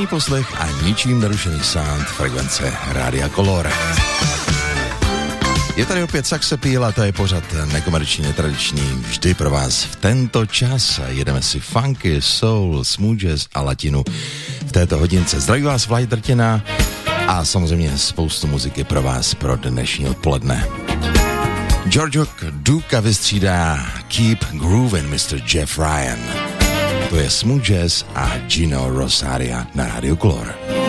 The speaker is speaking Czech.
Příjemný poslech a ničím narušený sound frekvence Rádia Color. Je tady opět Sax Appeal a to je pořad nekomerční, netradiční, vždy pro vás v tento čas. Jedeme si funky, soul, smooth jazz a latinu v této hodince. Zdraví vás Vlaj Drtina a samozřejmě spoustu muziky pro vás pro dnešní odpoledne. George Duka vystřídá Keep Groovin' Mr. Jeff Ryan. To je smooth jazz a Gino Rosaria na Rádiu Color.